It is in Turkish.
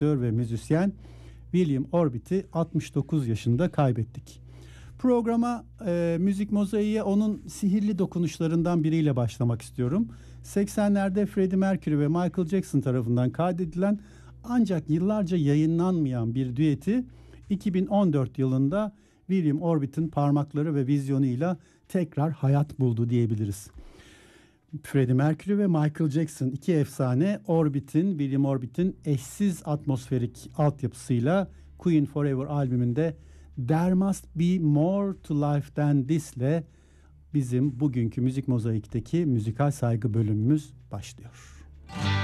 ve müzisyen William Orbit'i 69 yaşında kaybettik. Programa müzik mozaiğe onun sihirli dokunuşlarından biriyle başlamak istiyorum. 80'lerde Freddie Mercury ve Michael Jackson tarafından kaydedilen ancak yıllarca yayınlanmayan bir düeti 2014 yılında William Orbit'in parmakları ve vizyonuyla tekrar hayat buldu diyebiliriz. Freddie Mercury ve Michael Jackson, iki efsane, William Orbit'in eşsiz atmosferik altyapısıyla Queen Forever albümünde There Must Be More to Life Than This'le bizim bugünkü Müzik Mozaik'teki müzikal saygı bölümümüz başlıyor.